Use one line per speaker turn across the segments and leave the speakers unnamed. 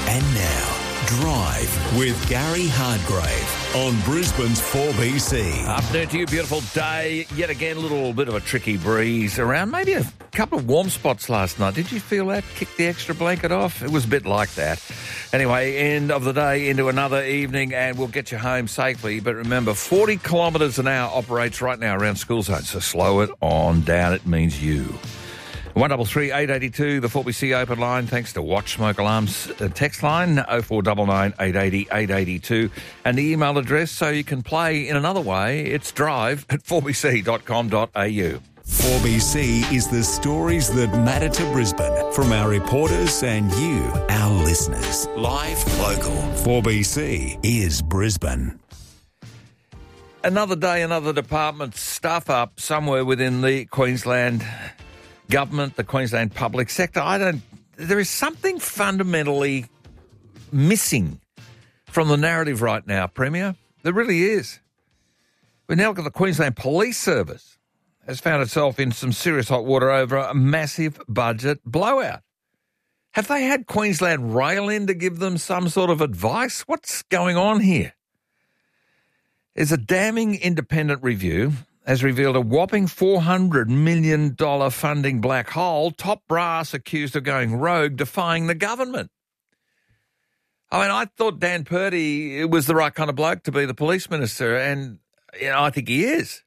And now, Drive with Gary Hardgrave on Brisbane's 4BC.
Afternoon to you, beautiful day. Yet again, a little bit of a tricky breeze around. Maybe a couple of warm spots last night. Did you feel that? Kick the extra blanket off? It was a bit like that. Anyway, end of the day into another evening, and we'll get you home safely. But remember, 40 kilometres an hour operates right now around school zones, so slow it on down. It means you. 133 882, the 4BC open line, thanks to Watch Smoke Alarms text line, 0499 880 882. And the email address, so you can play in another way, it's drive@4bc.com.au.
4BC is the stories that matter to Brisbane from our reporters and you, our listeners. Live, local. 4BC is Brisbane.
Another day, another department stuff up somewhere within the Queensland government, the Queensland public sector. There is something fundamentally missing from the narrative right now, Premier. There really is. We now look at the Queensland Police Service has found itself in some serious hot water over a massive budget blowout. Have they had Queensland Rail in to give them some sort of advice? What's going on here? There's a damning independent review has revealed a whopping $400 million funding black hole, top brass accused of going rogue, defying the government. I mean, I thought Dan Purdy was the right kind of bloke to be the police minister, and I think he is.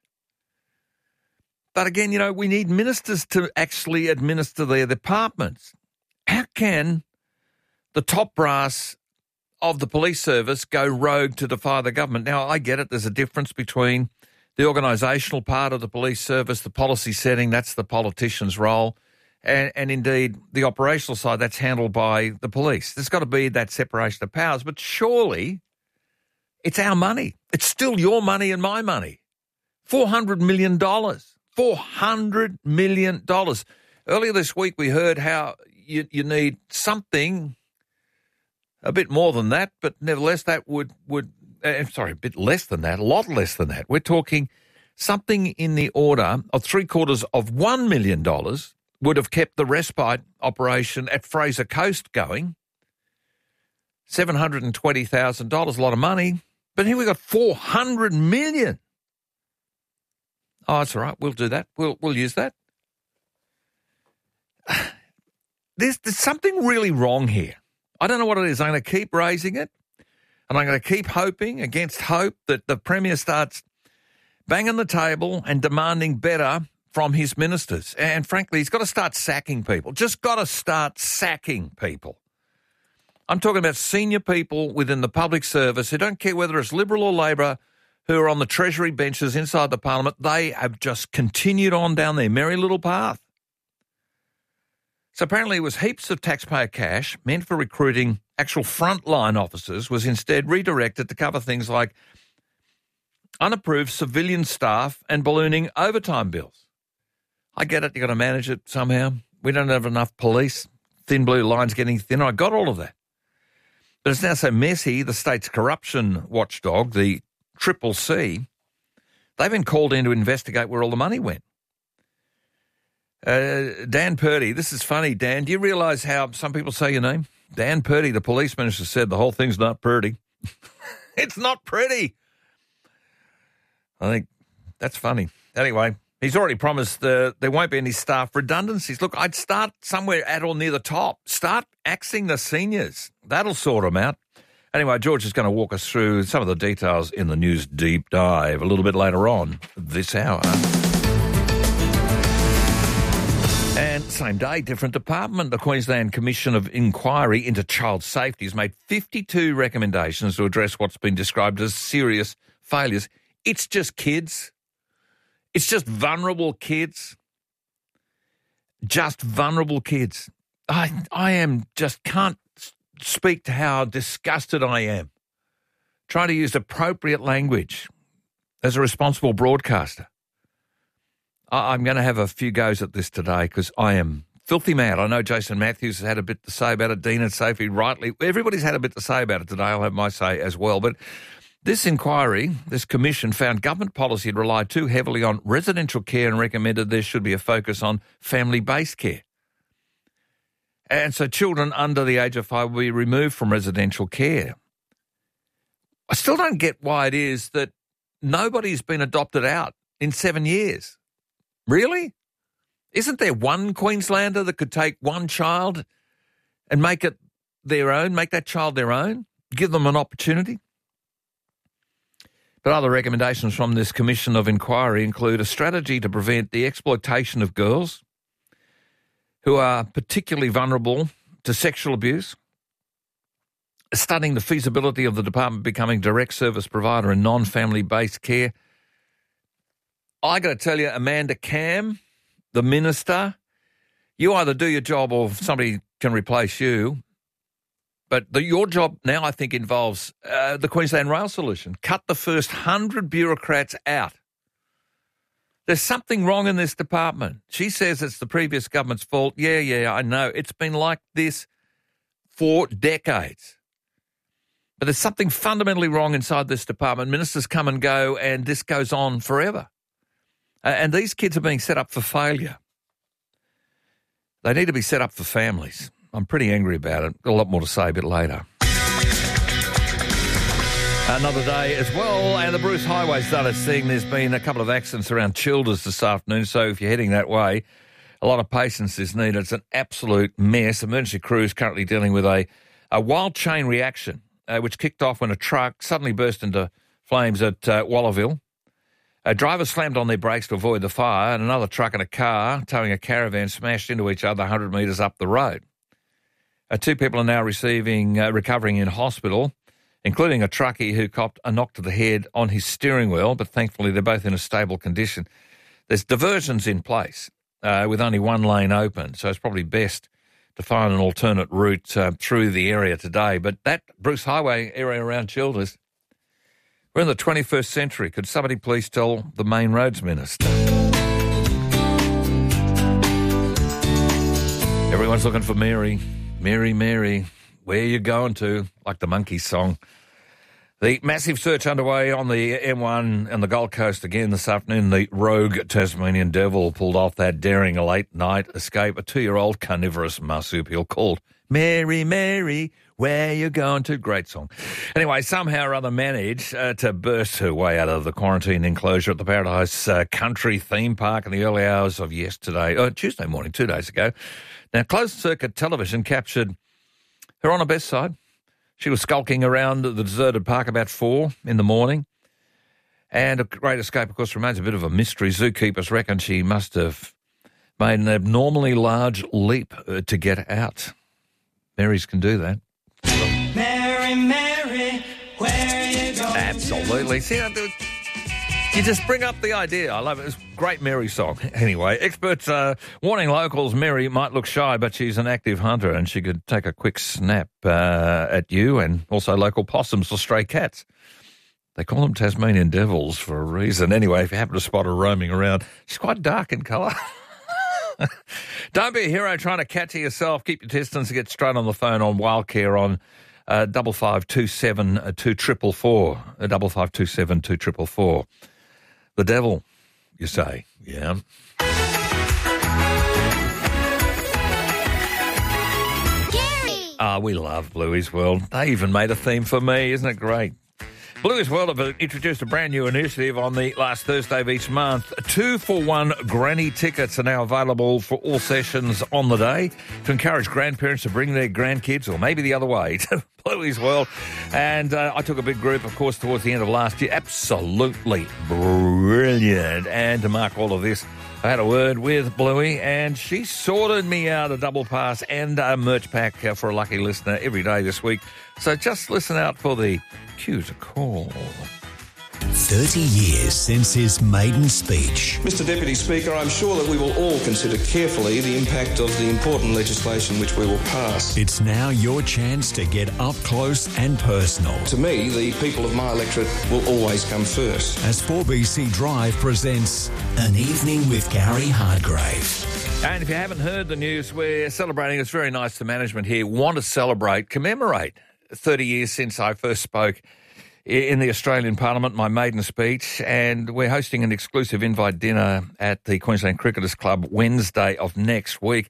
But again, we need ministers to actually administer their departments. How can the top brass of the police service go rogue to defy the government? Now, I get it. There's a difference between the organisational part of the police service, the policy setting, that's the politician's role, and indeed the operational side, that's handled by the police. There's got to be that separation of powers, but surely it's our money. It's still your money and my money. $400 million. $400 million. Earlier this week we heard how you need something a bit more than that, but nevertheless that would a bit less than that, a lot less than that. We're talking something in the order of $750,000 million would have kept the respite operation at Fraser Coast going. $720,000, a lot of money. But here we got $400 million. Oh, that's all right. We'll do that. We'll use that. There's something really wrong here. I don't know what it is. I'm going to keep raising it. And I'm going to keep hoping against hope that the Premier starts banging the table and demanding better from his ministers. And frankly, he's got to start sacking people. Just got to start sacking people. I'm talking about senior people within the public service who don't care whether it's Liberal or Labor, who are on the Treasury benches inside the Parliament. They have just continued on down their merry little path. So apparently it was heaps of taxpayer cash meant for recruiting actual frontline officers was instead redirected to cover things like unapproved civilian staff and ballooning overtime bills. I get it, you've got to manage it somehow. We don't have enough police, thin blue lines getting thinner. I got all of that. But it's now so messy, the state's corruption watchdog, the CCC, they've been called in to investigate where all the money went. Dan Purdy, this is funny, Dan. Do you realise how some people say your name? Dan Purdy, the police minister, said the whole thing's not pretty. It's not pretty. I think that's funny. Anyway, he's already promised there won't be any staff redundancies. Look, I'd start somewhere at or near the top. Start axing the seniors. That'll sort them out. Anyway, George is going to walk us through some of the details in the news deep dive a little bit later on this hour. And same day, different department. The Queensland Commission of Inquiry into Child Safety has made 52 recommendations to address what's been described as serious failures. It's just kids. It's just vulnerable kids. Just vulnerable kids. I can't speak to how disgusted I am. Trying to use appropriate language as a responsible broadcaster. I'm going to have a few goes at this today because I am filthy mad. I know Jason Matthews has had a bit to say about it. Dean and Sophie rightly. Everybody's had a bit to say about it today. I'll have my say as well. But this inquiry, this commission, found government policy had relied too heavily on residential care and recommended there should be a focus on family-based care. And so children under the age of 5 will be removed from residential care. I still don't get why it is that nobody's been adopted out in 7 years. Really? Isn't there one Queenslander that could take one child and make it their own, make that child their own, give them an opportunity? But other recommendations from this Commission of Inquiry include a strategy to prevent the exploitation of girls who are particularly vulnerable to sexual abuse, studying the feasibility of the department becoming direct service provider in non-family-based care. I got to tell you, Amanda Cam, the minister, you either do your job or somebody can replace you. But your job now, I think, involves the Queensland Rail solution. Cut the first 100 bureaucrats out. There's something wrong in this department. She says it's the previous government's fault. Yeah, I know. It's been like this for decades. But there's something fundamentally wrong inside this department. Ministers come and go, and this goes on forever. And these kids are being set up for failure. They need to be set up for families. I'm pretty angry about it. Got a lot more to say a bit later. Another day as well, and the Bruce Highway's done its thing. There's been a couple of accidents around Childers this afternoon, so if you're heading that way, a lot of patience is needed. It's an absolute mess. Emergency crews currently dealing with a wild chain reaction, which kicked off when a truck suddenly burst into flames at Wallaville. Drivers slammed on their brakes to avoid the fire, and another truck and a car towing a caravan smashed into each other 100 metres up the road. 2 people are now recovering in hospital, including a truckie who copped a knock to the head on his steering wheel, but thankfully they're both in a stable condition. There's diversions in place with only one lane open, so it's probably best to find an alternate route through the area today. But that Bruce Highway area around Childers, we're in the 21st century. Could somebody please tell the Main Roads Minister? Everyone's looking for Mary. Mary, Mary, where are you going to? Like the Monkees song. The massive search underway on the M1 and the Gold Coast again this afternoon. The rogue Tasmanian devil pulled off that daring late-night escape. A 2-year-old carnivorous marsupial called Mary, Mary, where you going to? Great song. Anyway, somehow or other managed to burst her way out of the quarantine enclosure at the Paradise Country theme park in the early hours of Tuesday morning, 2 days ago. Now, closed-circuit television captured her on her best side. She was skulking around the deserted park about 4 in the morning. And a great escape, of course, remains a bit of a mystery. Zookeepers reckon she must have made an abnormally large leap to get out. Marys can do that.
Mary, Mary, where are you going?
Absolutely. See, you just bring up the idea. I love it. It's a great Mary song. Anyway, experts warning locals Mary might look shy, but she's an active hunter and she could take a quick snap at you and also local possums or stray cats. They call them Tasmanian devils for a reason. Anyway, if you happen to spot her roaming around, she's quite dark in colour. Don't be a hero trying to catch her yourself. Keep your distance and get straight on the phone on Wildcare on 5527 2444. 5527 2444. The devil, you say? Yeah. Gary! We love Bluey's World. They even made a theme for me. Isn't it great? Bluey's World have introduced a brand new initiative on the last Thursday of each month. 2-for-1 granny tickets are now available for all sessions on the day to encourage grandparents to bring their grandkids, or maybe the other way, to Bluey's World. And I took a big group, of course, towards the end of last year. Absolutely brilliant. And to mark all of this, I had a word with Bluey, and she sorted me out a double pass and a merch pack for a lucky listener every day this week. So just listen out for the cue to call.
30 years since his maiden speech.
Mr Deputy Speaker, I'm sure that we will all consider carefully the impact of the important legislation which we will pass.
It's now your chance to get up close and personal.
To me, the people of my electorate will always come first.
As 4BC Drive presents An Evening with Gary Hardgrave.
And if you haven't heard the news, we're celebrating. It's very nice to management here. Want to celebrate, commemorate 30 years since I first spoke in the Australian Parliament, my maiden speech, and we're hosting an exclusive invite dinner at the Queensland Cricketers Club Wednesday of next week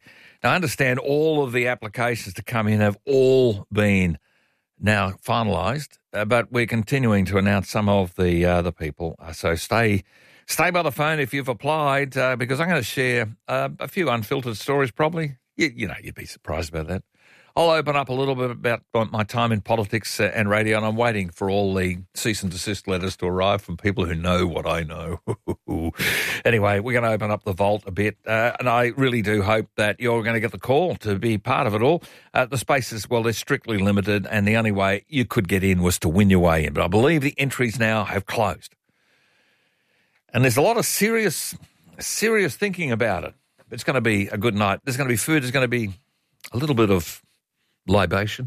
Now, I understand all of the applications to come in have all been now finalised, but we're continuing to announce some of the people. So stay by the phone if you've applied, because I'm going to share a few unfiltered stories probably. You'd be surprised about that. I'll open up a little bit about my time in politics and radio, and I'm waiting for all the cease and desist letters to arrive from people who know what I know. Anyway, we're going to open up the vault a bit, and I really do hope that you're going to get the call to be part of it all. The spaces, well, they're strictly limited, and the only way you could get in was to win your way in. But I believe the entries now have closed. And there's a lot of serious thinking about it. It's going to be a good night. There's going to be food. There's going to be a little bit of libation.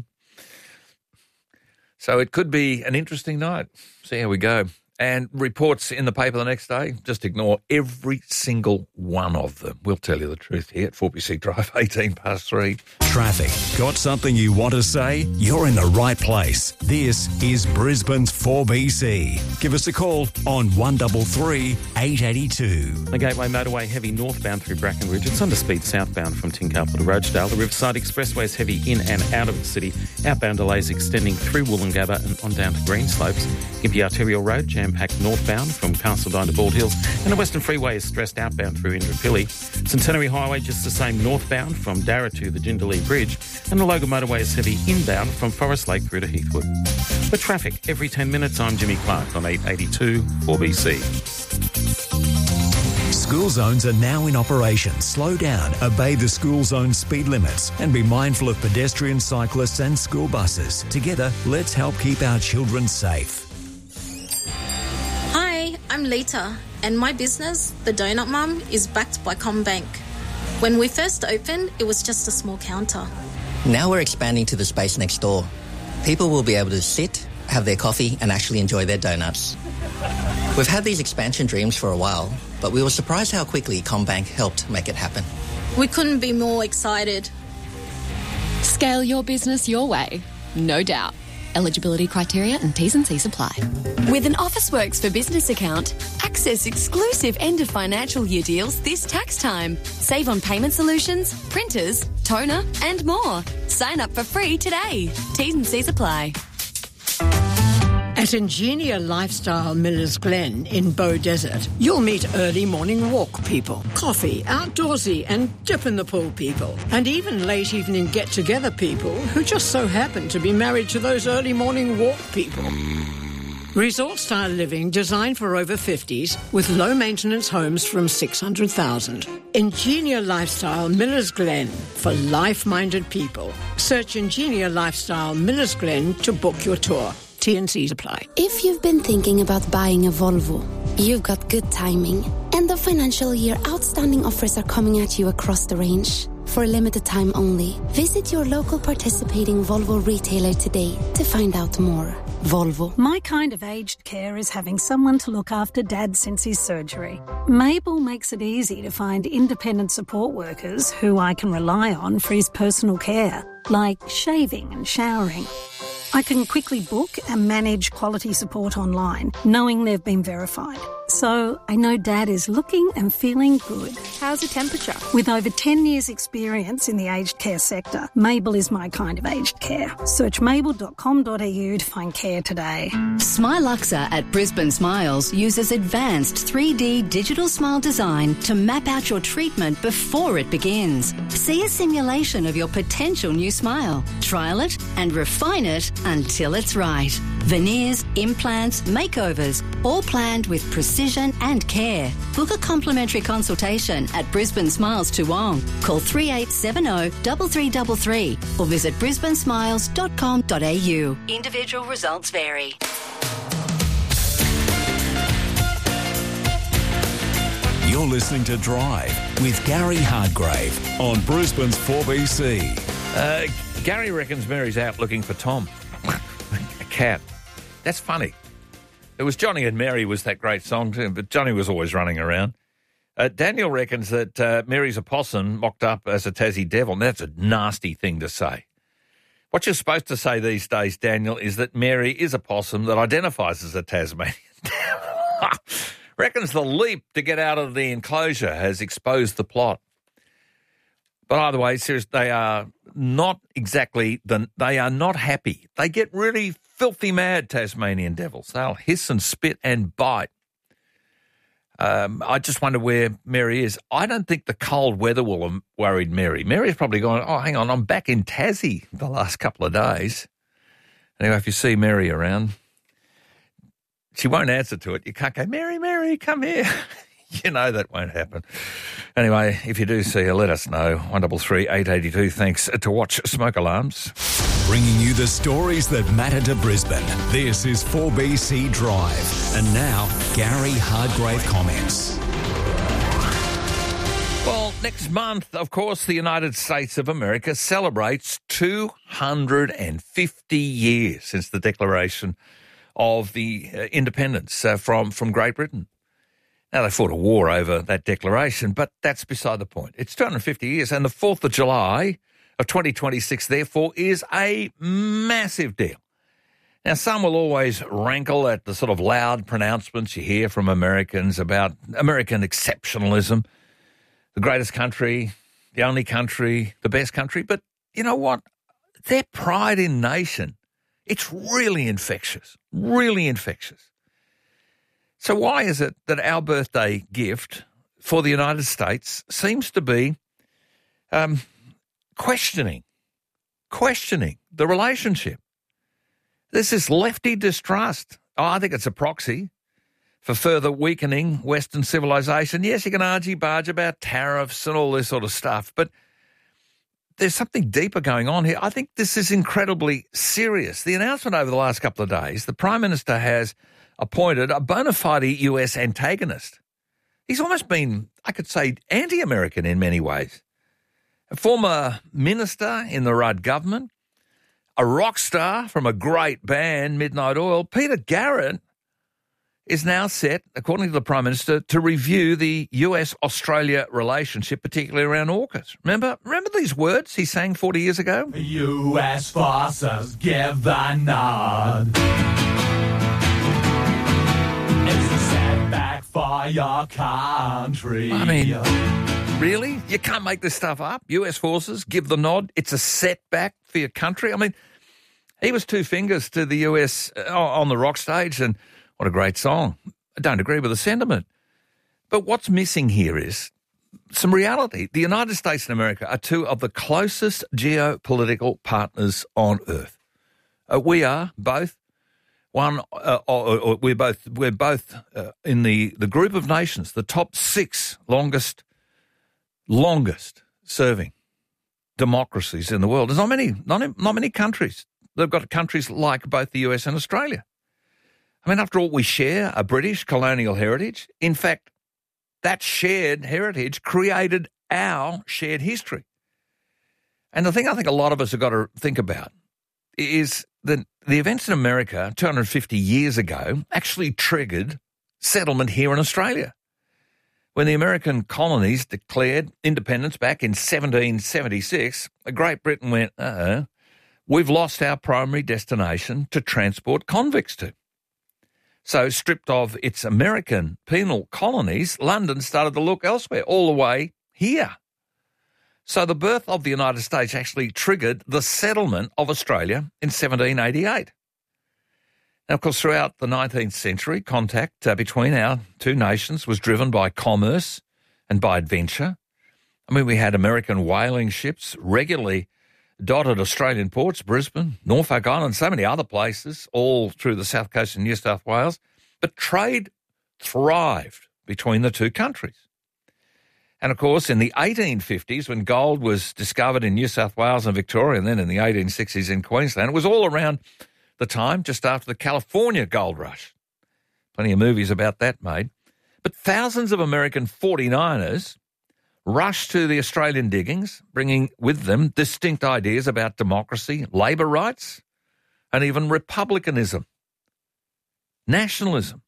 So it could be an interesting night. See how we go. And reports in the paper the next day, just ignore every single one of them. We'll tell you the truth here at 4BC Drive, 3:18.
Traffic. Got something you want to say? You're in the right place. This is Brisbane's 4BC. Give us a call on 133 882.
The Gateway Motorway heavy northbound through Brackenridge. It's under speed southbound from Tincarple to Rochedale. The Riverside Expressway is heavy in and out of the city. Outbound delays extending through Wollongabba and on down to Greenslopes. Gympie Arterial Road, jam-packed northbound from Castledine to Bald Hills. And the Western Freeway is stressed outbound through Indooroopilly. Centenary Highway just the same northbound from Darra to the Jindalee Bridge. And the Logan Motorway is heavy inbound from Forest Lake through to Heathwood. For traffic, every 10 minutes, I'm Jimmy Clark on 882 4BC.
School zones are now in operation. Slow down, obey the school zone speed limits, and be mindful of pedestrians, cyclists and school buses. Together, let's help keep our children safe.
Hi, I'm Lita, and my business, The Donut Mum, is backed by CommBank. When we first opened, it was just a small counter.
Now we're expanding to the space next door. People will be able to sit, have their coffee and actually enjoy their donuts. We've had these expansion dreams for a while, but we were surprised how quickly CommBank helped make it happen.
We couldn't be more excited.
Scale your business your way, no doubt. Eligibility criteria and T's and C's apply. With an Officeworks for Business account, access exclusive end of financial year deals this tax time. Save on payment solutions, printers, toner and more. Sign up for free today. T's and C's apply.
At Ingenia Lifestyle Millers Glen in Bow Desert, you'll meet early morning walk people, coffee, outdoorsy and dip in the pool people, and even late evening get-together people who just so happen to be married to those early morning walk people. Resort-style living designed for over 50s with low-maintenance homes from 600,000. Ingenia Lifestyle Millers Glen for life-minded people. Search Ingenia Lifestyle Millers Glen to book your tour. T&Cs apply.
If you've been thinking about buying a Volvo, you've got good timing. End of financial year outstanding offers are coming at you across the range. For a limited time only, visit your local participating Volvo retailer today to find out more. Volvo.
My kind of aged care is having someone to look after Dad since his surgery. Mabel makes it easy to find independent support workers who I can rely on for his personal care, like shaving and showering. I can quickly book and manage quality support online, knowing they've been verified. So I know Dad is looking and feeling good.
How's the temperature?
With over 10 years' experience in the aged care sector, Mabel is my kind of aged care. Search mabel.com.au to find care today.
Smiluxa at Brisbane Smiles uses advanced 3D digital smile design to map out your treatment before it begins. See a simulation of your potential new smile. Trial it and refine it until it's right. Veneers, implants, makeovers, all planned with precision and care. Book a complimentary consultation at Brisbane Smiles Toowong. Call 3870 3333 or visit brisbanesmiles.com.au. Individual results vary.
You're listening to Drive with Gary Hardgrave on Brisbane's 4BC.
Gary reckons Mary's out looking for Tom, a cat. That's funny. It was Johnny and Mary was that great song too, but Johnny was always running around. Daniel reckons that Mary's a possum mocked up as a Tassie devil. Now, that's a nasty thing to say. What you're supposed to say these days, Daniel, is that Mary is a possum that identifies as a Tasmanian devil. Reckons the leap to get out of the enclosure has exposed the plot. But either way, seriously, they are not happy. They get really filthy mad, Tasmanian devils. They'll hiss and spit and bite. I just wonder where Mary is. I don't think the cold weather will have worried Mary. Mary's probably gone, oh, hang on, I'm back in Tassie the last couple of days. Anyway, if you see Mary around, she won't answer to it. You can't go, Mary, Mary, come here. You know that won't happen. Anyway, if you do see her, let us know. 133 882. Thanks to Watch Smoke Alarms.
Bringing you the stories that matter to Brisbane. This is 4BC Drive. And now, Gary Hardgrave comments.
Well, next month, of course, the United States of America celebrates 250 years since the declaration of the independence from Great Britain. Now, they fought a war over that declaration, but that's beside the point. It's 250 years, and the 4th of July of 2026, therefore, is a massive deal. Now, some will always rankle at the sort of loud pronouncements you hear from Americans about American exceptionalism, the greatest country, the only country, the best country. But you know what? Their pride in nation, it's really infectious, really infectious. So why is it that our birthday gift for the United States seems to be questioning the relationship? There's this lefty distrust. Oh, I think it's a proxy for further weakening Western civilization. Yes, you can argy-barge about tariffs and all this sort of stuff, but there's something deeper going on here. I think this is incredibly serious. The announcement over the last couple of days, the Prime Minister has appointed a bona fide US antagonist. He's almost been, I could say, anti-American in many ways. A former minister in the Rudd government, a rock star from a great band, Midnight Oil, Peter Garrett, is now set, according to the Prime Minister, to review the US-Australia relationship, particularly around AUKUS. Remember these words he sang 40 years ago?
US forces give the nod. It's a setback for your country.
I mean, really? You can't make this stuff up? US forces give the nod. It's a setback for your country? I mean, he was two fingers to the US on the rock stage, and what a great song. I don't agree with the sentiment. But what's missing here is some reality. The United States and America are two of the closest geopolitical partners on earth. We are both we're both in the group of nations, the top 6 longest serving democracies in the world. There's not many countries. They've got countries like both the US and Australia. I mean, after all, we share a British colonial heritage. In fact, that shared heritage created our shared history. And the thing I think a lot of us have got to think about is that the events in America 250 years ago actually triggered settlement here in Australia. When the American colonies declared independence back in 1776, Great Britain went, we've lost our primary destination to transport convicts to. So stripped of its American penal colonies, London started to look elsewhere, all the way here. So the birth of the United States actually triggered the settlement of Australia in 1788. Now, of course, throughout the 19th century, contact between our two nations was driven by commerce and by adventure. I mean, we had American whaling ships regularly dotted Australian ports, Brisbane, Norfolk Island, so many other places, all through the south coast of New South Wales. But trade thrived between the two countries. And, of course, in the 1850s, when gold was discovered in New South Wales and Victoria, and then in the 1860s in Queensland, it was all around the time just after the California gold rush. Plenty of movies about that made. But thousands of American 49ers rushed to the Australian diggings, bringing with them distinct ideas about democracy, labour rights, and even republicanism, nationalism.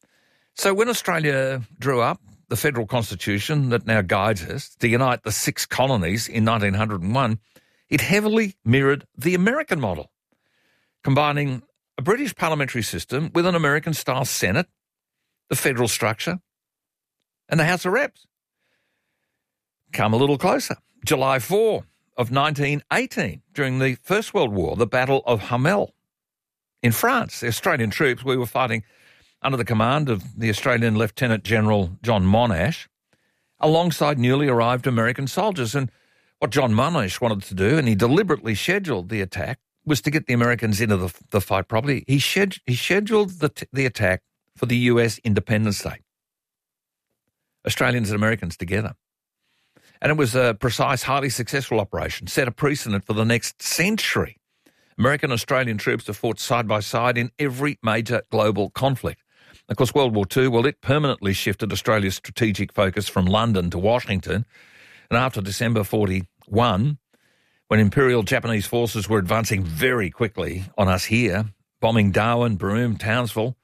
So when Australia drew up the federal constitution that now guides us to unite the 6 colonies in 1901, it heavily mirrored the American model, combining a British parliamentary system with an American-style Senate, the federal structure, and the House of Reps. Come a little closer. July 4 of 1918, during the First World War, the Battle of Hamel in France. The Australian troops, we were fighting under the command of the Australian Lieutenant General John Monash, alongside newly arrived American soldiers. And what John Monash wanted to do, and he deliberately scheduled the attack, was to get the Americans into the fight properly. He scheduled the attack for the US Independence Day. Australians and Americans together. And it was a precise, highly successful operation, set a precedent for the next century. American and Australian troops have fought side by side in every major global conflict. Of course, World War II, well, it permanently shifted Australia's strategic focus from London to Washington. And after December 41, when Imperial Japanese forces were advancing very quickly on us here, bombing Darwin, Broome, Townsville,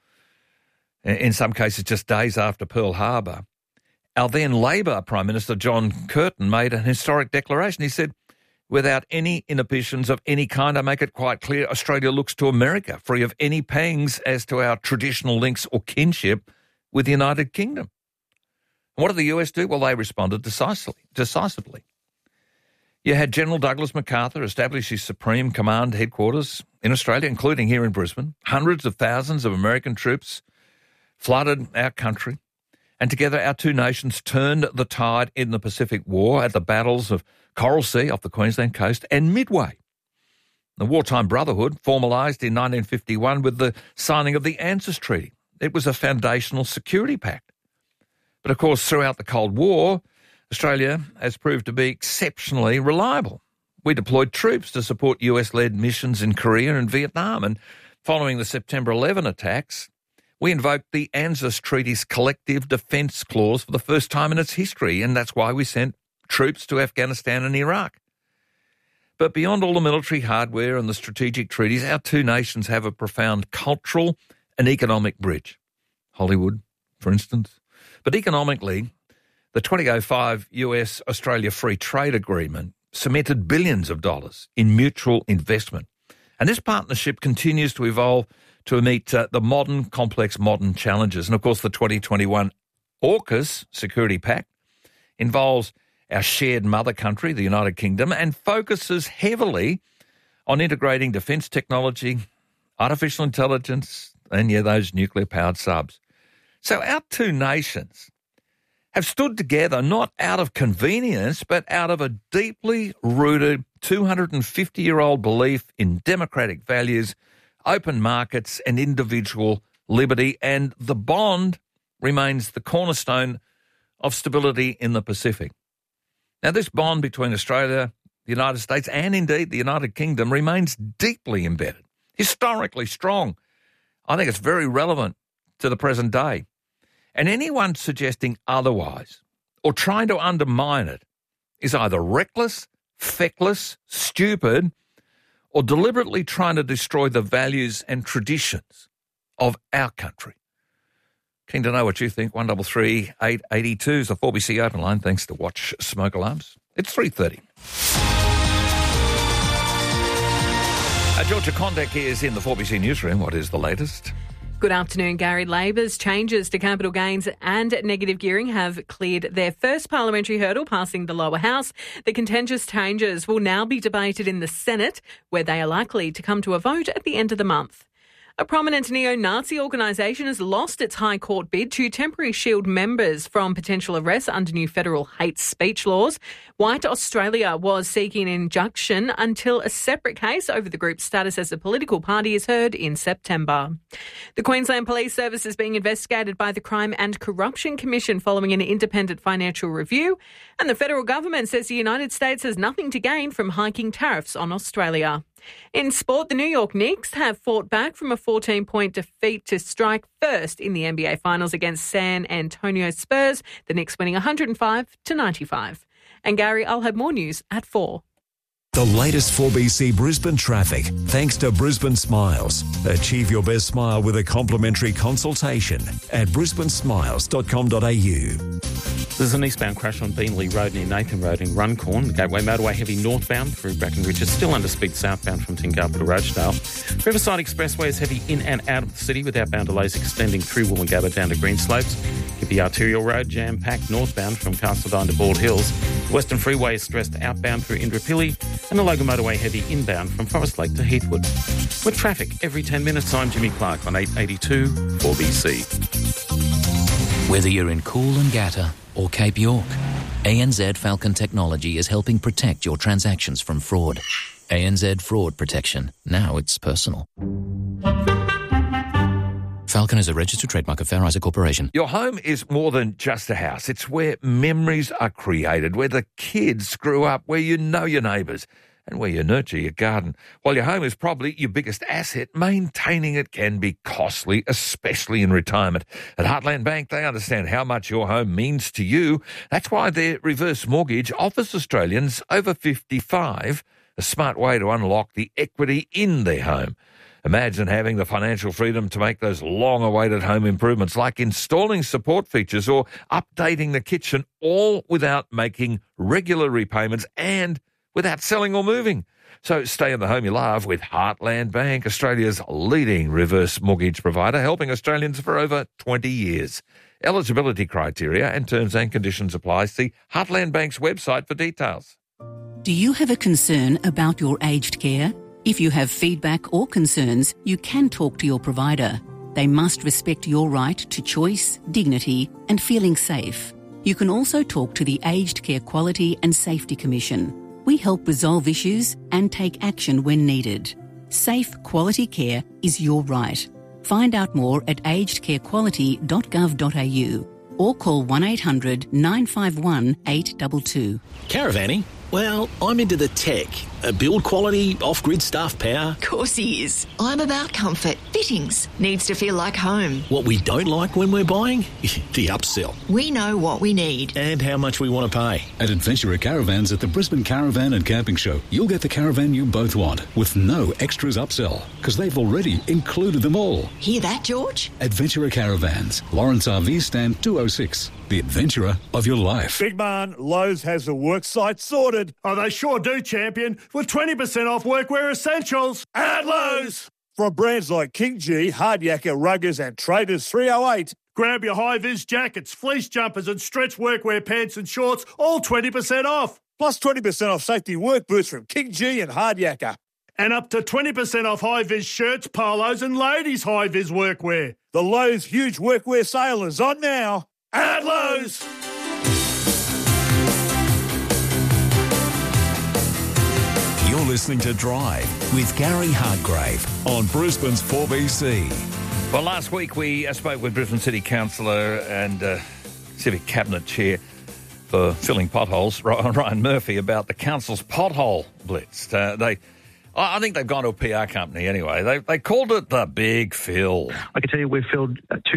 in some cases just days after Pearl Harbor, our then Labor Prime Minister John Curtin made an historic declaration. He said, "Without any inhibitions of any kind, I make it quite clear Australia looks to America, free of any pangs as to our traditional links or kinship with the United Kingdom." And what did the US do? Well, they responded decisively. You had General Douglas MacArthur establish his Supreme Command headquarters in Australia, including here in Brisbane. Hundreds of thousands of American troops flooded our country, and together our two nations turned the tide in the Pacific War at the battles of Coral Sea off the Queensland coast and Midway. The wartime brotherhood formalised in 1951 with the signing of the ANZUS Treaty. It was a foundational security pact. But of course, throughout the Cold War, Australia has proved to be exceptionally reliable. We deployed troops to support US-led missions in Korea and Vietnam, and following the September 11 attacks, we invoked the ANZUS Treaty's collective defence clause for the first time in its history, and that's why we sent troops to Afghanistan and Iraq. But beyond all the military hardware and the strategic treaties, our two nations have a profound cultural and economic bridge. Hollywood, for instance. But economically, the 2005 US-Australia Free Trade Agreement cemented billions of dollars in mutual investment. And this partnership continues to evolve to meet the modern, complex, modern challenges. And of course, the 2021 AUKUS Security Pact involves our shared mother country, the United Kingdom, and focuses heavily on integrating defence technology, artificial intelligence, and, those nuclear-powered subs. So our two nations have stood together not out of convenience, but out of a deeply rooted 250-year-old belief in democratic values, open markets and individual liberty, and the bond remains the cornerstone of stability in the Pacific. Now, this bond between Australia, the United States, and indeed the United Kingdom remains deeply embedded, historically strong. I think it's very relevant to the present day. And anyone suggesting otherwise or trying to undermine it is either reckless, feckless, stupid, or deliberately trying to destroy the values and traditions of our country. Keen to know what you think. 133 882 is the 4BC open line. Thanks to Watch Smoke Alarms. It's 3:30. Georgia Condek is in the 4BC newsroom. What is the latest?
Good afternoon, Gary. Labor's changes to capital gains and negative gearing have cleared their first parliamentary hurdle, passing the lower house. The contentious changes will now be debated in the Senate, where they are likely to come to a vote at the end of the month. A prominent neo-Nazi organisation has lost its High Court bid to temporarily shield members from potential arrest under new federal hate speech laws. White Australia was seeking an injunction until a separate case over the group's status as a political party is heard in September. The Queensland Police Service is being investigated by the Crime and Corruption Commission following an independent financial review, and the federal government says the United States has nothing to gain from hiking tariffs on Australia. In sport, the New York Knicks have fought back from a 14-point defeat to strike first in the NBA Finals against San Antonio Spurs, the Knicks winning 105-95. And Gary, I'll have more news at 4.
The latest 4BC Brisbane traffic, thanks to Brisbane Smiles. Achieve your best smile with a complimentary consultation at brisbanesmiles.com.au.
There's an eastbound crash on Beanley Road near Nathan Road in Runcorn. The Gateway Motorway heavy northbound through Brackenridge is still under speed southbound from Tingalpa to Rochedale. Riverside Expressway is heavy in and out of the city with outbound delays extending through Woolloongabba down to Greenslopes. Gippy Arterial Road jam-packed northbound from Castledine to Bald Hills. Western Freeway is stressed outbound through Indooroopilly and the Logan Motorway heavy inbound from Forest Lake to Heathwood. With traffic every 10 minutes, I'm Jimmy Clark on 882 4BC.
Whether you're in Coolangatta or Cape York, ANZ Falcon Technology is helping protect your transactions from fraud. ANZ Fraud Protection. Now it's personal. Falcon is a registered trademark of Fair Isaac Corporation.
Your home is more than just a house. It's where memories are created, where the kids grew up, where you know your neighbours, and where you nurture your garden. While your home is probably your biggest asset, maintaining it can be costly, especially in retirement. At Heartland Bank, they understand how much your home means to you. That's why their reverse mortgage offers Australians over 55 a smart way to unlock the equity in their home. Imagine having the financial freedom to make those long-awaited home improvements like installing support features or updating the kitchen, all without making regular repayments and without selling or moving. So stay in the home you love with Heartland Bank, Australia's leading reverse mortgage provider, helping Australians for over 20 years. Eligibility criteria and terms and conditions apply. See Heartland Bank's website for details.
Do you have a concern about your aged care? If you have feedback or concerns, you can talk to your provider. They must respect your right to choice, dignity, and feeling safe. You can also talk to the Aged Care Quality and Safety Commission. We help resolve issues and take action when needed. Safe, quality care is your right. Find out more at agedcarequality.gov.au or call 1800 951 822.
Caravanning? Well, I'm into the tech. Build quality, off-grid stuff, power.
Of course he is. I'm about comfort. Fittings. Needs to feel like home.
What we don't like when we're buying? The upsell.
We know what we need.
And how much we want to pay.
At Adventurer Caravans at the Brisbane Caravan and Camping Show, you'll get the caravan you both want with no extras upsell because they've already included them all.
Hear that, George?
Adventurer Caravans. Lawrence RV Stand 206. The adventurer of your life.
Big man, Lowe's has the work site sorted. Oh, they sure do, champion. With 20% off workwear essentials at Lowe's. From brands like King G, Hardyaker, Ruggers and Traders 308. Grab your high-vis jackets, fleece jumpers and stretch workwear pants and shorts, all 20% off. Plus 20% off safety work boots from King G and Hardyaker. And up to 20% off high-vis shirts, polos and ladies' high-vis workwear. The Lowe's huge workwear sale is on now. At Lowe's.
You're listening to Drive with Gary Hargrave on Brisbane's 4BC.
Well, last week we spoke with Brisbane City Councillor and Civic Cabinet Chair for filling potholes, Ryan Murphy, about the council's pothole blitz. I think they've gone to a PR company anyway. They called it the Big Fill.
I can tell you we've filled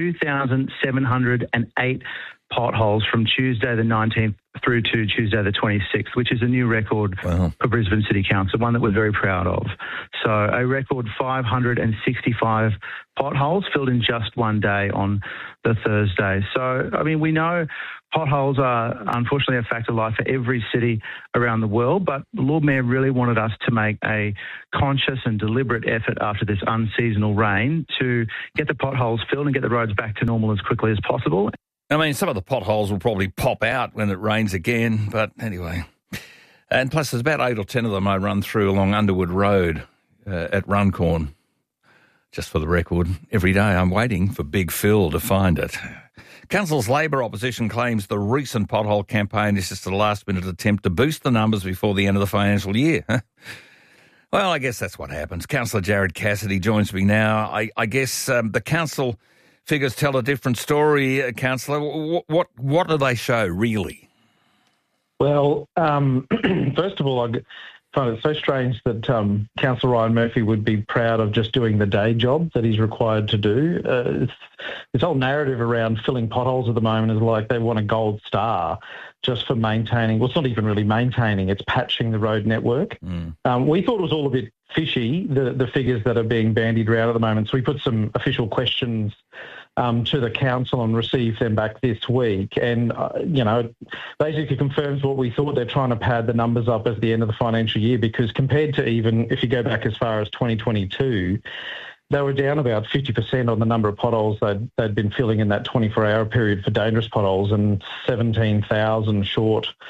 2,708 potholes from Tuesday the 19th through to Tuesday the 26th, which is a new record for Brisbane City Council, one that we're very proud of. So a record 565 potholes filled in just one day on the Thursday. So, I mean, we know potholes are unfortunately a fact of life for every city around the world, but the Lord Mayor really wanted us to make a conscious and deliberate effort after this unseasonal rain to get the potholes filled and get the roads back to normal as quickly as possible.
I mean, some of the potholes will probably pop out when it rains again, but anyway. And plus, there's about 8 or 10 of them I run through along Underwood Road at Runcorn. Just for the record, every day I'm waiting for Big Phil to find it. Council's Labor opposition claims the recent pothole campaign is just a last-minute attempt to boost the numbers before the end of the financial year. Well, I guess that's what happens. Councillor Jared Cassidy joins me now. I guess the council figures tell a different story, Councillor. What do they show, really?
Well, first of all, I find it so strange that Councillor Ryan Murphy would be proud of just doing the day job that he's required to do. This whole narrative around filling potholes at the moment is like they want a gold star just for maintaining. Well, it's not even really maintaining, it's patching the road network. We thought it was all a bit fishy, the figures that are being bandied around at the moment. So we put some official questions to the council and received them back this week. And, basically confirms what we thought. They're trying to pad the numbers up at the end of the financial year because compared to even if you go back as far as 2022, they were down about 50% on the number of potholes they'd been filling in that 24-hour period for dangerous potholes and 17,000 short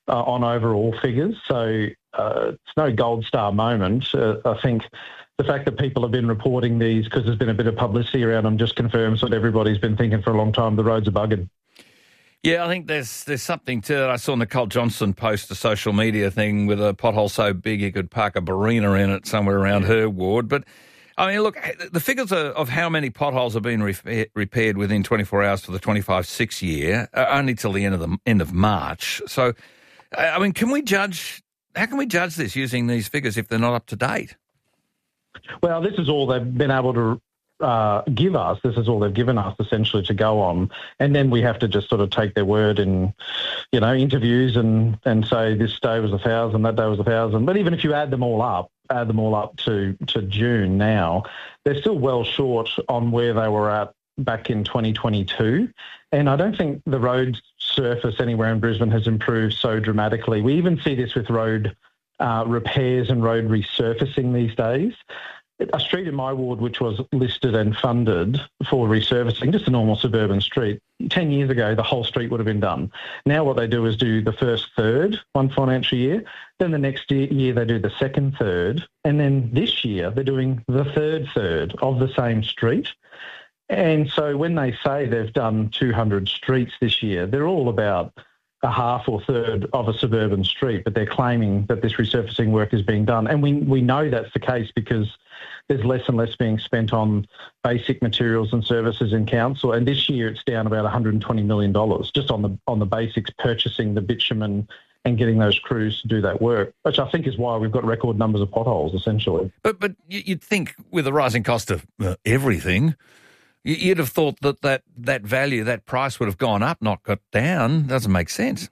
on overall figures. So it's no gold star moment. I think the fact that people have been reporting these because there's been a bit of publicity around them just confirms what everybody's been thinking for a long time, the roads are buggered.
Yeah, I think there's something to it. I saw Nicole Johnson post a social media thing with a pothole so big you could park a Barina in it somewhere around her ward. But, I mean, look, the figures of how many potholes have been repaired within 24 hours for the 25-6 year are only till the end of March. So, I mean, how can we judge this using these figures if they're not up to date?
Well, this is all they've been able to give us. This is all they've given us essentially to go on, and then we have to just sort of take their word in, interviews and say this day was 1,000, that day was 1,000. But even if you add them all up to June now, they're still well short on where they were at back in 2022. And I don't think the road surface anywhere in Brisbane has improved so dramatically. We even see this with road repairs and road resurfacing these days. A street in my ward, which was listed and funded for resurfacing, just a normal suburban street, 10 years ago, the whole street would have been done. Now what they do is do the first third one financial year, then the next year they do the second third, and then this year they're doing the third of the same street. And so when they say they've done 200 streets this year, they're all about a half or third of a suburban street, but they're claiming that this resurfacing work is being done. And we know that's the case because there's less and less being spent on basic materials and services in council. And this year it's down about $120 million just on the basics, purchasing the bitumen and getting those crews to do that work, which I think is why we've got record numbers of potholes, essentially.
But you'd think with the rising cost of everything, you'd have thought that value, that price would have gone up, not got down. Doesn't make sense.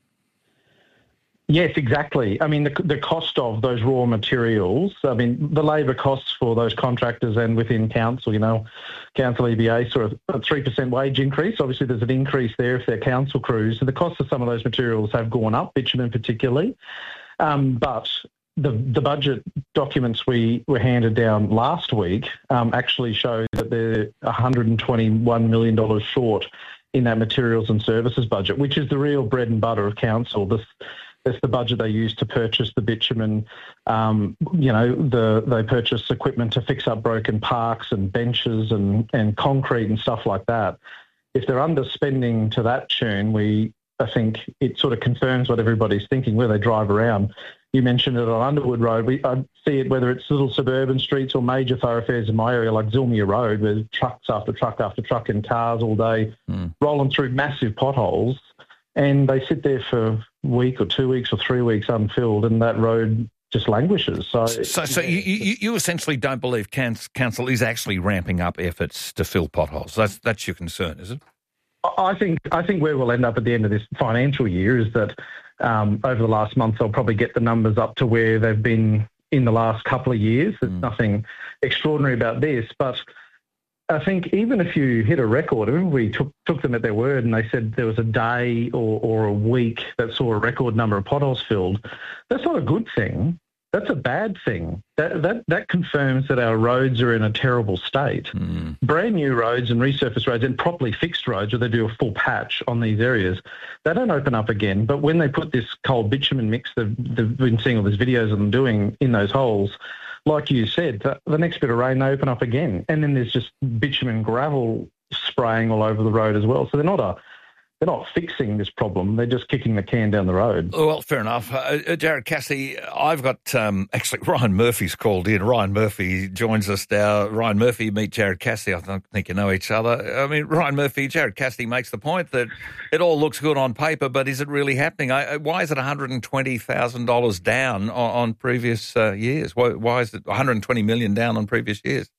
Yes, exactly. I mean, the cost of those raw materials, I mean, the labour costs for those contractors and within council, council EBA sort of a 3% wage increase. Obviously, there's an increase there if they're council crews. So the cost of some of those materials have gone up, bitumen particularly. But the budget documents we were handed down last week actually show that they're $121 million short in that materials and services budget, which is the real bread and butter of council. That's the budget they use to purchase the bitumen. They purchase equipment to fix up broken parks and benches and concrete and stuff like that. If they're underspending to that tune, I think it sort of confirms what everybody's thinking where they drive around. You mentioned it on Underwood Road. I see it whether it's little suburban streets or major thoroughfares in my area like Zilmere Road, where trucks after truck after truck in cars all day rolling through massive potholes, and they sit there for a week or 2 weeks or 3 weeks unfilled, and that road just languishes. So
you essentially don't believe council is actually ramping up efforts to fill potholes. That's your concern, is it?
I think where we'll end up at the end of this financial year is that over the last month they'll probably get the numbers up to where they've been in the last couple of years. There's nothing extraordinary about this, but I think even if you hit a record, I remember we took them at their word and they said there was a day or a week that saw a record number of potholes filled. That's not a good thing. That's a bad thing. That confirms that our roads are in a terrible state. Brand new roads and resurfaced roads and properly fixed roads where they do a full patch on these areas, they don't open up again. But when they put this cold bitumen mix, they've been seeing all these videos of them doing in those holes, like you said, the next bit of rain, they open up again. And then there's just bitumen gravel spraying all over the road as well. So they're not fixing this problem. They're just kicking the can down the road.
Well, fair enough. Jared Cassidy, I've got actually Ryan Murphy's called in. Ryan Murphy joins us now. Ryan Murphy, meet Jared Cassidy. I don't think you know each other. I mean, Ryan Murphy, Jared Cassidy makes the point that it all looks good on paper, but is it really happening? Why is it $120,000 down on previous years? Why is it $120 million down on previous years?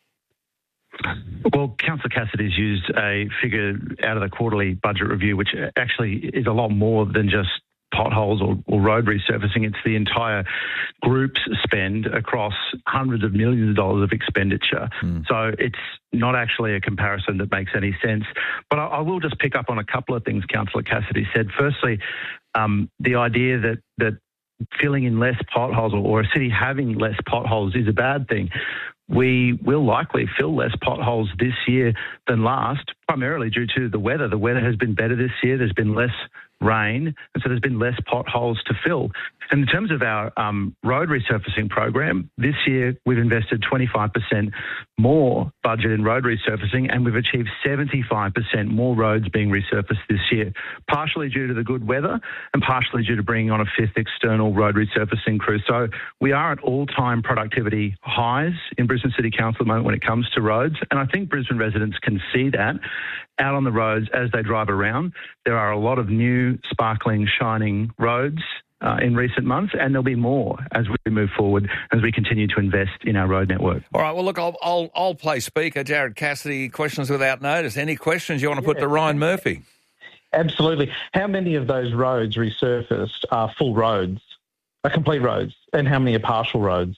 Well, Councillor Cassidy's used a figure out of the quarterly budget review, which actually is a lot more than just potholes or road resurfacing. It's the entire group's spend across hundreds of millions of dollars of expenditure. So it's not actually a comparison that makes any sense. But I will just pick up on a couple of things Councillor Cassidy said. Firstly, the idea that filling in less potholes or a city having less potholes is a bad thing. We will likely fill less potholes this year than last, primarily due to the weather. The weather has been better this year. There's been less rain, and so there's been less potholes to fill. And in terms of our road resurfacing program, this year we've invested 25% more budget in road resurfacing, and we've achieved 75% more roads being resurfaced this year, partially due to the good weather and partially due to bringing on a fifth external road resurfacing crew. So we are at all-time productivity highs in Brisbane City Council at the moment when it comes to roads, and I think Brisbane residents can see that out on the roads as they drive around. There are a lot of new, sparkling, shining roads in recent months, and there'll be more as we move forward, as we continue to invest in our road network.
All right, well, look, I'll play speaker. Jared Cassidy, questions without notice. Any questions you want to put to Ryan Murphy?
Absolutely. How many of those roads resurfaced are full roads, are complete roads, and how many are partial roads?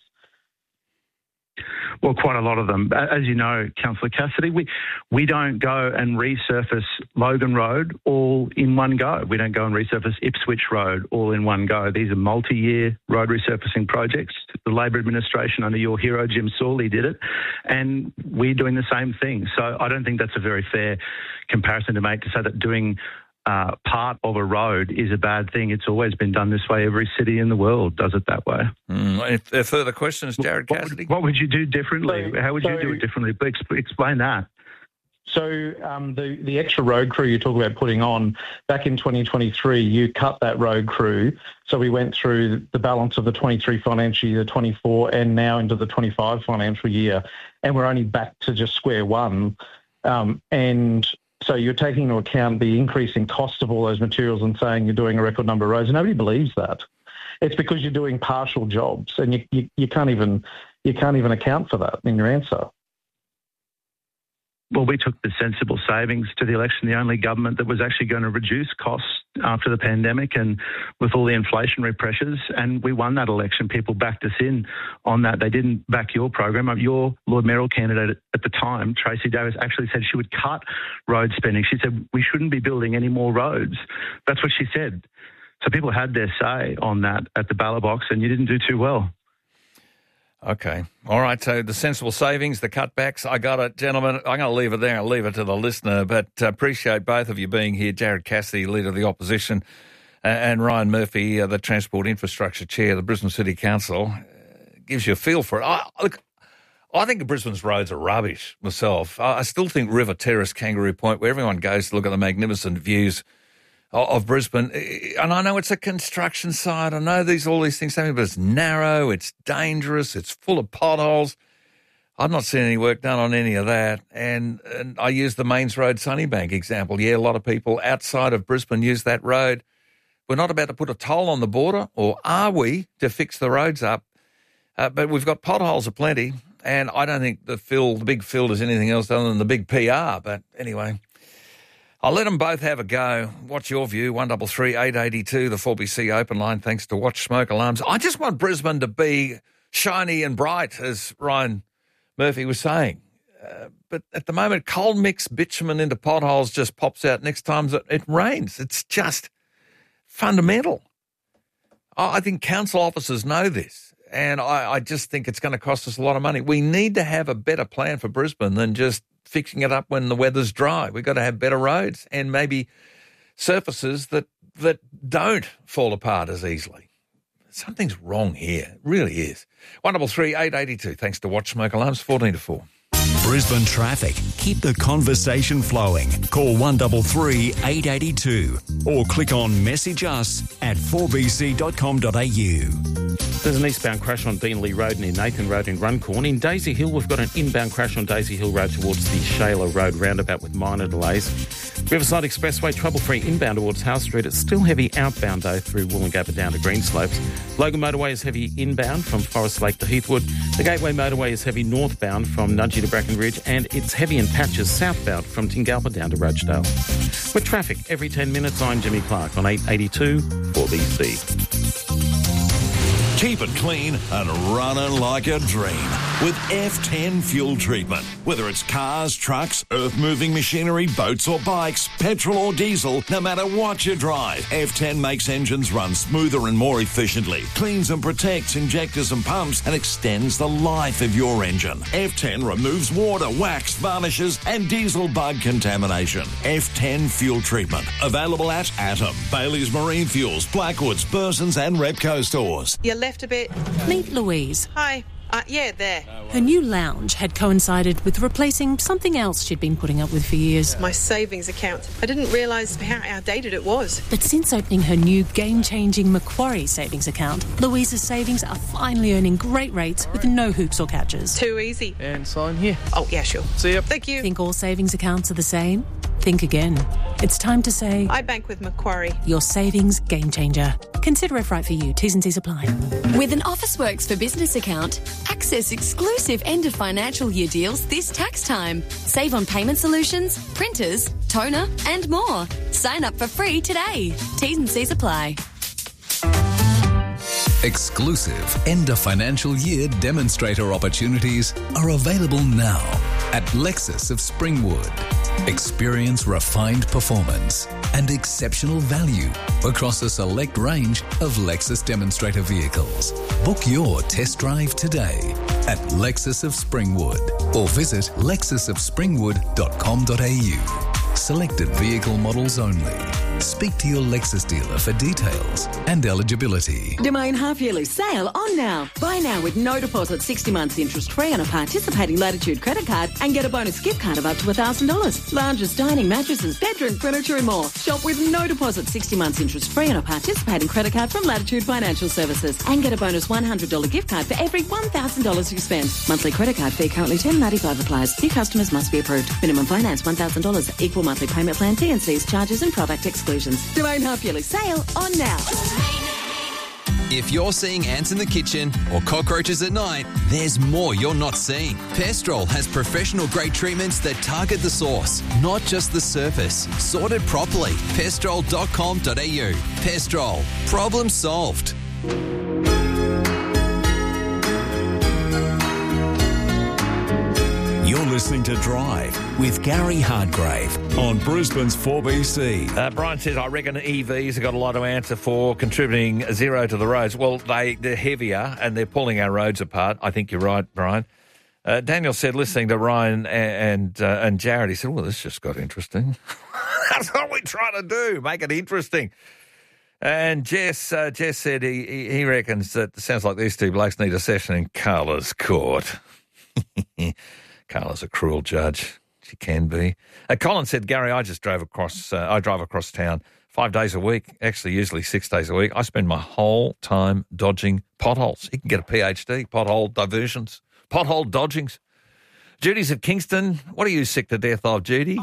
Well, quite a lot of them. As you know, Councillor Cassidy, we don't go and resurface Logan Road all in one go. We don't go and resurface Ipswich Road all in one go. These are multi-year road resurfacing projects. The Labor administration under your hero, Jim Sawley, did it, and we're doing the same thing. So I don't think that's a very fair comparison to make, to say that doing part of a road is a bad thing. It's always been done this way. Every city in the world does it that way.
If there are further questions, Jared Cassidy?
What would you do differently? How would you do it differently? Explain that.
So the extra road crew you talk about putting on, back in 2023, you cut that road crew. So we went through the balance of the 23 financial year, 24, and now into the 25 financial year, and we're only back to just square one. And so you're taking into account the increasing cost of all those materials and saying you're doing a record number of roads. Nobody believes that. It's because you're doing partial jobs, and you can't even account for that in your answer.
Well, we took the sensible savings to the election, the only government that was actually going to reduce costs after the pandemic and with all the inflationary pressures, and we won that election. People backed us in on that. They didn't back your program. Your Lord Mayoral candidate at the time, Tracy Davis, actually said she would cut road spending. She said we shouldn't be building any more roads. That's what she said. So people had their say on that at the ballot box, and you didn't do too well.
Okay. All right. So the sensible savings, the cutbacks, I got it. Gentlemen, I'm going to leave it there. I'll leave it to the listener, but appreciate both of you being here. Jared Cassidy, Leader of the Opposition, and Ryan Murphy, the Transport Infrastructure Chair of the Brisbane City Council. Gives you a feel for it. Look, I think Brisbane's roads are rubbish myself. I still think River Terrace, Kangaroo Point, where everyone goes to look at the magnificent views of Brisbane, and I know it's a construction site. I know all these things, but it's narrow, it's dangerous, it's full of potholes. I've not seen any work done on any of that. And I use the Mains Road Sunnybank example. Yeah, a lot of people outside of Brisbane use that road. We're not about to put a toll on the border, or are we, to fix the roads up? But we've got potholes aplenty, and I don't think the big fill is anything else other than the big PR. But anyway, I'll let them both have a go. What's your view? 133 882, the 4BC open line. Thanks to Watch Smoke Alarms. I just want Brisbane to be shiny and bright, as Ryan Murphy was saying. But at the moment, coal mix bitumen into potholes just pops out next time it rains. It's just fundamental. I think council officers know this, and I just think it's going to cost us a lot of money. We need to have a better plan for Brisbane than just fixing it up when the weather's dry. We've got to have better roads and maybe surfaces that don't fall apart as easily. Something's wrong here. It really is. 133 882. Thanks to Watch Smoke Alarms, 14 to 4.
Brisbane traffic. Keep the conversation flowing. Call 133 882 or click on message us at 4bc.com.au.
There's an eastbound crash on Deanley Road near Nathan Road in Runcorn. In Daisy Hill, we've got an inbound crash on Daisy Hill Road towards the Shayla Road roundabout with minor delays. Riverside Expressway, trouble-free inbound towards House Street. It's still heavy outbound, though, through Woolloongabba down to Greenslopes. Logan Motorway is heavy inbound from Forest Lake to Heathwood. The Gateway Motorway is heavy northbound from Nudgee to Brackenridge, and it's heavy in patches southbound from Tingalpa down to Rochedale. With traffic every 10 minutes, I'm Jimmy Clark on 882 4BC.
Keep it clean and running like a dream with F10 fuel treatment. Whether it's cars, trucks, earth-moving machinery, boats or bikes, petrol or diesel, no matter what you drive, F10 makes engines run smoother and more efficiently, cleans and protects injectors and pumps, and extends the life of your engine. F10 removes water, wax, varnishes and diesel bug contamination. F10 fuel treatment. Available at Atom, Bailey's Marine Fuels, Blackwoods, Burson's and Repco stores.
You left a bit.
Meet Louise.
Hi. Yeah, there.
Her new lounge had coincided with replacing something else she'd been putting up with for years.
My savings account. I didn't realise how outdated it was.
But since opening her new game-changing Macquarie savings account, Louise's savings are finally earning great rates with no hoops or catches.
Too easy.
And sign here.
Oh, yeah, sure.
See ya.
Thank you.
Think all savings accounts are the same? Think again. It's time to say...
I bank with Macquarie.
Your savings game changer. Consider if right for you. T's and C's apply.
With an Officeworks for Business account, access exclusive end of financial year deals this tax time. Save on payment solutions, printers, toner, and more. Sign up for free today. T's and C's apply.
Exclusive end of financial year demonstrator opportunities are available now at Lexus of Springwood. Experience refined performance and exceptional value across a select range of Lexus demonstrator vehicles. Book your test drive today at Lexus of Springwood or visit lexusofspringwood.com.au. Selected vehicle models only. Speak to your Lexus dealer for details and eligibility.
Domain half-yearly sale on now. Buy now with no deposit, 60 months interest-free on a participating Latitude credit card and get a bonus gift card of up to $1,000. Lounges, dining, mattresses, bedroom furniture and more. Shop with no deposit, 60 months interest-free on a participating credit card from Latitude Financial Services and get a bonus $100 gift card for every $1,000 you spend. Monthly credit card fee currently $10.95 applies. New customers must be approved. Minimum finance $1,000. Equal monthly payment plan, T&Cs, charges and product exclusions. Domain half-yearly sale on now.
If you're seeing ants in the kitchen or cockroaches at night, there's more you're not seeing. Pestrol has professional-grade treatments that target the source, not just the surface. Sorted properly. Pestrol.com.au. Pestrol. Problem solved.
You're listening to Drive with Gary Hardgrave on Brisbane's 4BC.
Brian says, I reckon EVs have got a lot to answer for contributing zero to the roads. Well, they're heavier and they're pulling our roads apart. I think you're right, Brian. Daniel said, listening to Ryan and Jared, he said, well, this just got interesting. That's what we try to do, make it interesting. And Jess said he reckons that it sounds like these two blokes need a session in Carla's court. Carla's a cruel judge. She can be. Colin said, Gary, I drive across town 5 days a week, actually usually 6 days a week. I spend my whole time dodging potholes. You can get a PhD, pothole diversions, pothole dodgings. Judy's at Kingston. What are you sick to death of, Judy?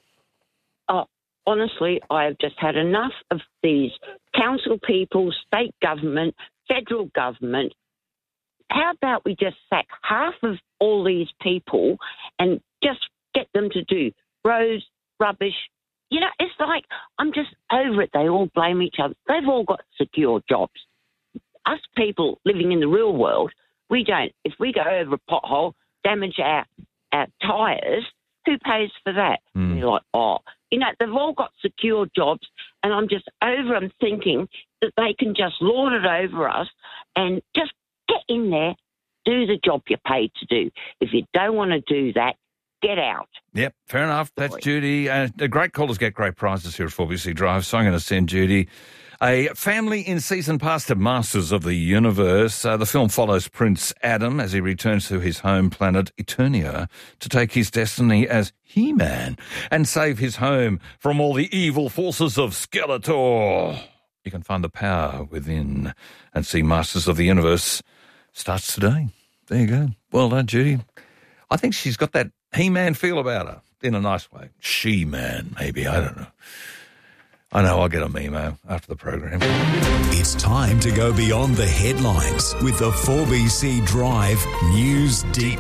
Honestly, I have just had enough of these council people, state government, federal government. How about we just sack half of all these people and just get them to do roads, rubbish? You know, it's like, I'm just over it. They all blame each other. They've all got secure jobs. Us people living in the real world, we don't. If we go over a pothole, damage our tyres, who pays for that? And you're like, you know, they've all got secure jobs, and I'm just over them thinking that they can just lord it over us and just get in there, do the job you're paid to do. If you don't want to do that, get out.
Yep, fair enough. That's Judy. The great callers get great prizes here at 4BC Drive, so I'm going to send Judy a family in season pass to Masters of the Universe. The film follows Prince Adam as he returns to his home planet Eternia to take his destiny as He-Man and save his home from all the evil forces of Skeletor. You can find the power within and see Masters of the Universe starts today. There you go. Well done, Judy. I think she's got that He-Man feel about her in a nice way. She-Man, maybe. I don't know. I know I'll get a memo after the program.
It's time to go beyond the headlines with the 4BC Drive News Deep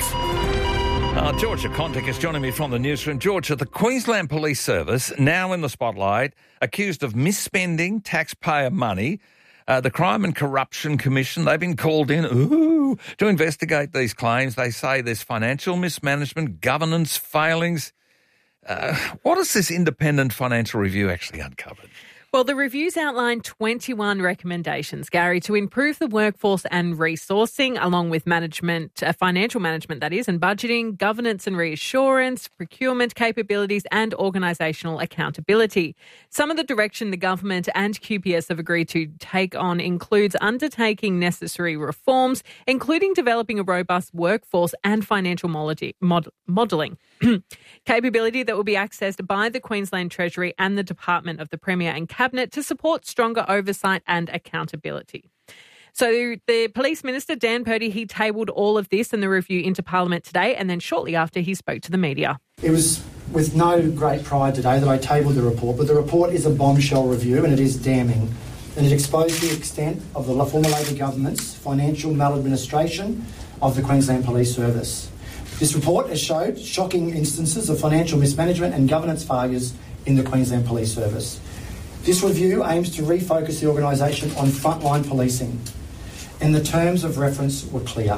Dive.
George Contic is joining me from the newsroom. George, the Queensland Police Service, now in the spotlight, accused of misspending taxpayer money The Crime and Corruption Commission, they've been called in to investigate these claims. They say there's financial mismanagement, governance failings. What has this independent financial review actually uncovered?
Well, the review's outlined 21 recommendations, Gary, to improve the workforce and resourcing, along with management, financial management, that is, and budgeting, governance and reassurance, procurement capabilities, and organisational accountability. Some of the direction the government and QPS have agreed to take on includes undertaking necessary reforms, including developing a robust workforce and financial modelling capability that will be accessed by the Queensland Treasury and the Department of the Premier and Cabinet to support stronger oversight and accountability. So the Police Minister, Dan Purdy, he tabled all of this and the review into Parliament today, and then shortly after he spoke to the media.
It was with no great pride today that I tabled the report, but the report is a bombshell review and it is damning. And it exposed the extent of the former Labor government's financial maladministration of the Queensland Police Service. This report has showed shocking instances of financial mismanagement and governance failures in the Queensland Police Service. This review aims to refocus the organisation on frontline policing, and the terms of reference were clear.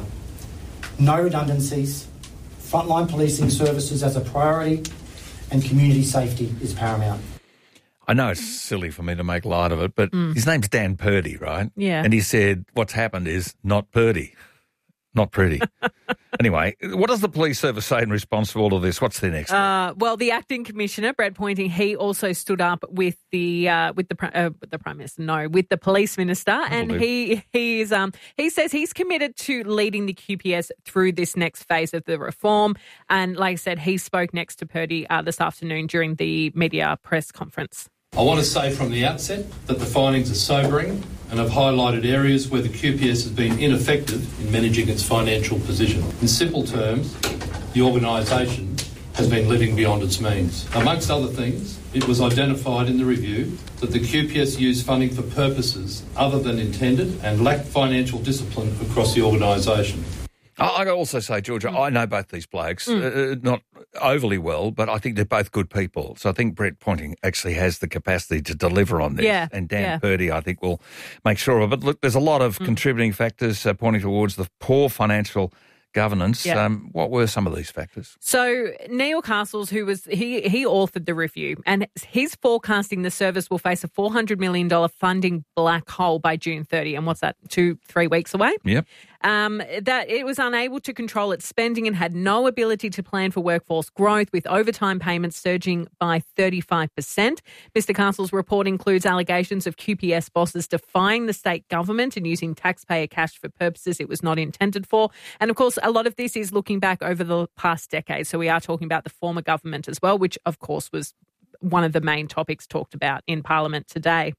No redundancies, frontline policing services as a priority, and community safety is paramount.
I know it's silly for me to make light of it, but his name's Dan Purdy, right?
Yeah.
And he said what's happened is not Purdy. Not pretty. Anyway, what does the police service say in response to all of this? What's their next step?
Well, the acting commissioner, Brett Pointing, he also stood up with the Prime Minister, with the police minister, and he says he's committed to leading the QPS through this next phase of the reform. And like I said, he spoke next to Purdy this afternoon during the media press conference.
I want to say from the outset that the findings are sobering and have highlighted areas where the QPS has been ineffective in managing its financial position. In simple terms, the organisation has been living beyond its means. Amongst other things, it was identified in the review that the QPS used funding for purposes other than intended and lacked financial discipline across the organisation.
I also say, Georgia, I know both these blokes, not overly well, but I think they're both good people. So I think Brett Pointing actually has the capacity to deliver on this.
Yeah,
and Dan Purdy, I think, will make sure of it. But look, there's a lot of contributing factors pointing towards the poor financial governance.
Yeah.
What were some of these factors?
So Neil Castles, he authored the review, and he's forecasting the service will face a $400 million funding black hole by June 30. And what's that, 2-3 weeks away?
Yep.
That it was unable to control its spending and had no ability to plan for workforce growth, with overtime payments surging by 35%. Mr. Castle's report includes allegations of QPS bosses defying the state government and using taxpayer cash for purposes it was not intended for. And of course, a lot of this is looking back over the past decade. So we are talking about the former government as well, which of course was one of the main topics talked about in Parliament today.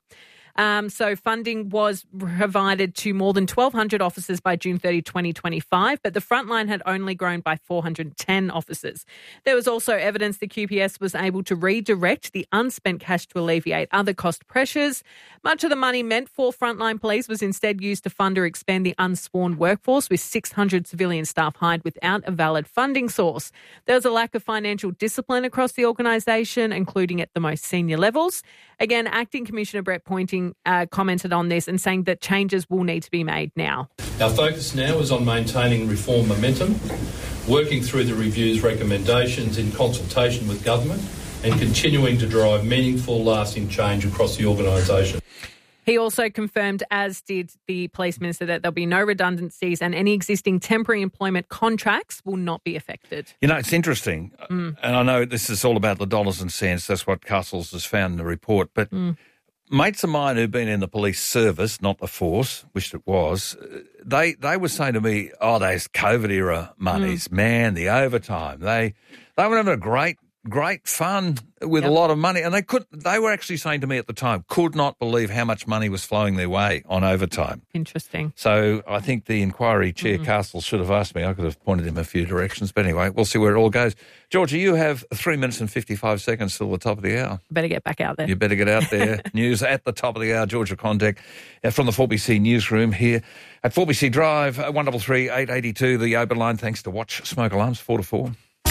So funding was provided to more than 1,200 officers by June 30, 2025, but the frontline had only grown by 410 officers. There was also evidence the QPS was able to redirect the unspent cash to alleviate other cost pressures. Much of the money meant for frontline police was instead used to fund or expand the unsworn workforce, with 600 civilian staff hired without a valid funding source. There was a lack of financial discipline across the organisation, including at the most senior levels. Again, Acting Commissioner Brett Pointing commented on this and saying that changes will need to be made now.
Our focus now is on maintaining reform momentum, working through the review's recommendations in consultation with government, and continuing to drive meaningful, lasting change across the organisation.
He also confirmed, as did the Police Minister, that there'll be no redundancies and any existing temporary employment contracts will not be affected.
You know, it's interesting, and I know this is all about the dollars and cents. That's what Castles has found in the report. But mates of mine who've been in the police service, not the force, wished it was, they were saying to me, those COVID-era monies, man, the overtime. They were having a great fun with a lot of money, and they were actually saying to me at the time, could not believe how much money was flowing their way on overtime.
Interesting.
So I think the inquiry chair, Castle, should have asked me. I could have pointed him a few directions, but anyway, we'll see where it all goes. Georgia, you have 3 minutes and 55 seconds till the top of the hour.
Better get back out there.
You better get out there. News at the top of the hour. Georgia Contact from the 4BC newsroom here at 4BC Drive, 133 882, the open line, thanks to Watch Smoke Alarms, 4 to 4.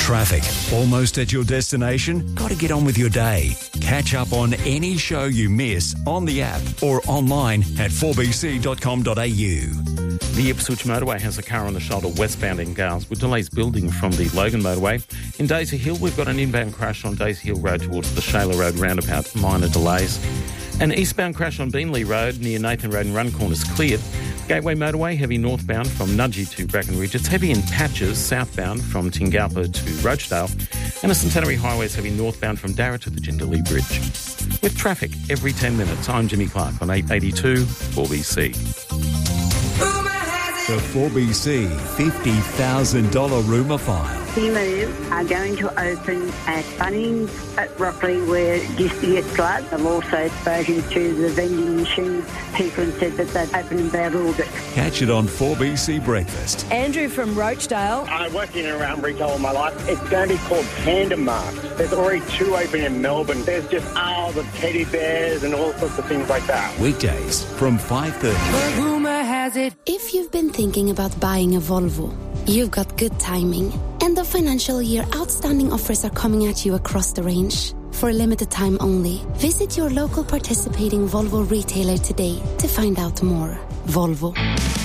Traffic. Almost at your destination? Got to get on with your day. Catch up on any show you miss on the app or online at 4bc.com.au.
The Ipswich motorway has a car on the shoulder westbound in Gales with delays building from the Logan motorway. In Daisy Hill, we've got an inbound crash on Daisy Hill Road towards the Shayla Road roundabout, minor delays. An eastbound crash on Beanley Road near Nathan Road and Run Corners cleared. Gateway motorway heavy northbound from Nudgee to Brackenridge. It's heavy in patches southbound from Tingalpa to Roachdale. And a Centenary Highway is heavy northbound from Darra to the Jindalee Bridge. With traffic every 10 minutes, I'm Jimmy Clark on 882 4BC.
The 4BC $50,000 rumour file.
Temu are going to open at Bunnings at Rockley where it used to get floods. I've also spoken to the vending machine people and said that they'd open in about August.
Catch it on 4BC Breakfast.
Andrew from Roachdale.
I worked in and around retail all my life. It's going to be called Panda Mart. There's already 2 open in Melbourne. There's just aisles of teddy bears and all sorts of things like that.
Weekdays from 5:30.
But rumour has it.
If you've been thinking about buying a Volvo, you've got good timing. End of financial year outstanding offers are coming at you across the range. For a limited time only, visit your local participating Volvo retailer today to find out more. Volvo.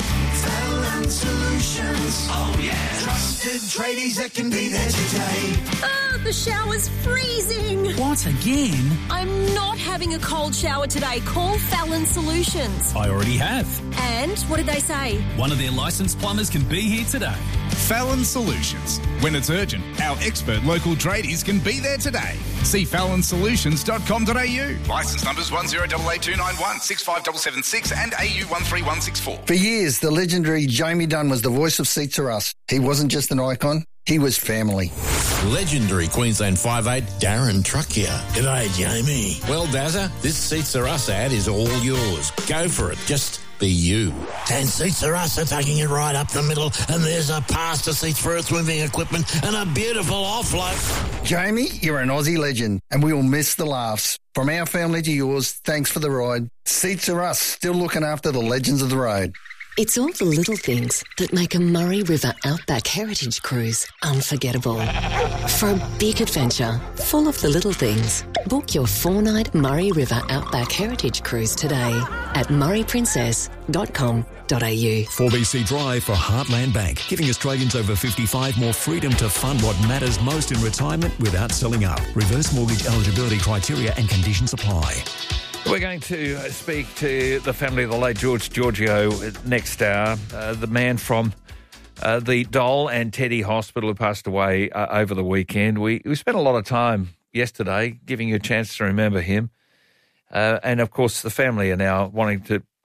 Solutions. Oh yeah. Trusted tradies that can be there today.
Oh, the shower's freezing.
What, again?
I'm not having a cold shower today. Call Fallon Solutions.
I already have.
And what did they say?
One of their licensed plumbers can be here today.
Fallon Solutions. When it's urgent, our expert local tradies can be there today. See fallonsolutions.com.au.
Licence numbers 10882916 65776 and AU 13164.
For years, the legendary Jamie Dunn was the voice of Seats Are Us. He wasn't just an icon, he was family.
Legendary Queensland 5'8", Darren Truck here. G'day, Jamie. Well, Dazza, this Seats Are Us ad is all yours. Go for it. Just be you. And Seats Are Us are taking it right up the middle, and there's a pass to seats for earth-moving equipment and a beautiful offload.
Jamie, you're an Aussie legend, and we will miss the laughs. From our family to yours, thanks for the ride. Seats Are Us, still looking after the legends of the road.
It's all the little things that make a Murray River Outback Heritage Cruise unforgettable. For a big adventure full of the little things, book your 4-night Murray River Outback Heritage Cruise today at murrayprincess.com.au.
4BC Drive for Heartland Bank, giving Australians over 55 more freedom to fund what matters most in retirement without selling up. Reverse mortgage eligibility criteria and conditions apply.
We're going to speak to the family of the late George Giorgio next hour, the man from the Dole and Teddy Hospital who passed away over the weekend. We spent a lot of time yesterday giving you a chance to remember him. And, of course, the family are now wanting to